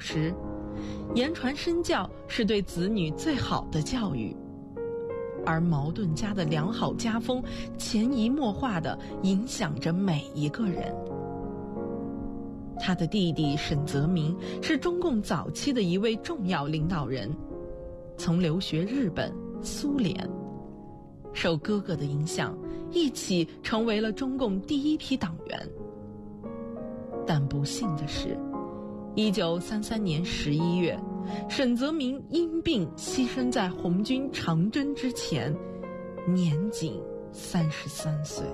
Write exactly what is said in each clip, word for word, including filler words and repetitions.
师，言传身教是对子女最好的教育。而茅盾家的良好家风潜移默化地影响着每一个人。他的弟弟沈泽民是中共早期的一位重要领导人，曾留学日本、苏联，受哥哥的影响，一起成为了中共第一批党员。但不幸的是，一九三三年十一月，沈泽民因病牺牲在红军长征之前，年仅三十三岁。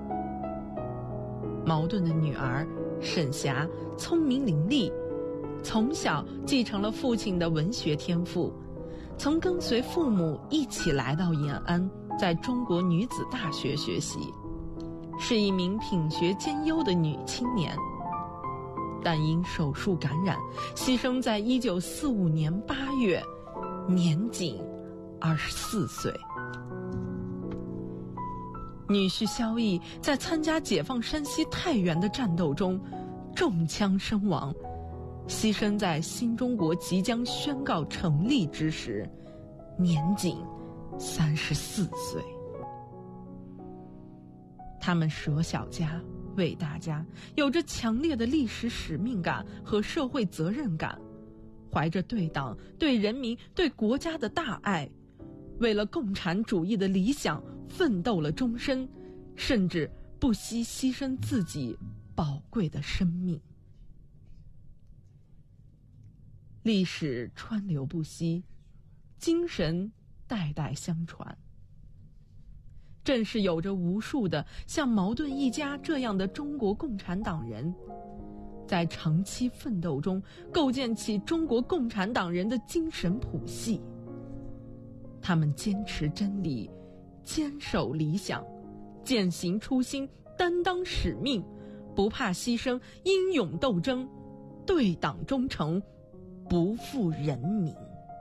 茅盾的女儿沈霞聪明伶俐，从小继承了父亲的文学天赋，曾跟随父母一起来到延安，在中国女子大学学习，是一名品学兼优的女青年。但因手术感染，牺牲在一九四五年八月，年仅二十四岁。女婿萧绎在参加解放山西太原的战斗中中枪身亡，牺牲在新中国即将宣告成立之时，年仅三十四岁。他们舍小家为大家，有着强烈的历史使命感和社会责任感，怀着对党、对人民、对国家的大爱，为了共产主义的理想奋斗了终身，甚至不惜牺牲自己宝贵的生命。历史川流不息，精神代代相传。正是有着无数的像茅盾一家这样的中国共产党人，在长期奋斗中构建起中国共产党人的精神谱系。他们坚持真理，坚守理想，践行初心，担当使命，不怕牺牲，英勇斗争，对党忠诚，不负人民。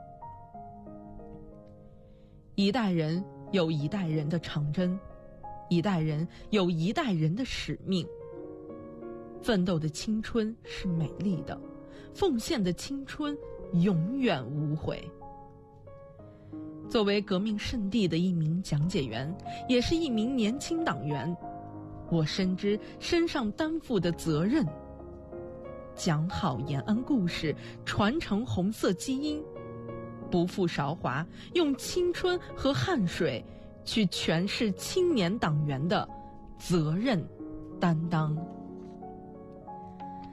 一代人有一代人的长征，一代人有一代人的使命。奋斗的青春是美丽的，奉献的青春永远无悔。作为革命圣地的一名讲解员，也是一名年轻党员，我深知身上担负的责任，讲好延安故事，传承红色基因，不负韶华，用青春和汗水去诠释青年党员的责任担当。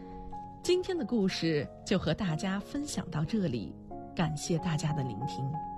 今天的故事就和大家分享到这里，感谢大家的聆听。